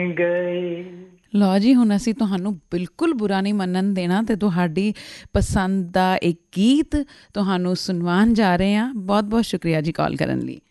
ਗਏ। ਲਓ ਜੀ, ਹੁਣ ਅਸੀਂ ਤੁਹਾਨੂੰ ਬਿਲਕੁਲ ਬੁਰਾ ਨਹੀਂ ਮੰਨਣ ਦੇਣਾ ਅਤੇ ਤੁਹਾਡੀ ਪਸੰਦ ਦਾ ਇੱਕ ਗੀਤ ਤੁਹਾਨੂੰ ਸੁਣਵਾਉਣ ਜਾ ਰਹੇ ਹਾਂ। ਬਹੁਤ ਬਹੁਤ ਸ਼ੁਕਰੀਆ ਜੀ ਕਾਲ ਕਰਨ ਲਈ।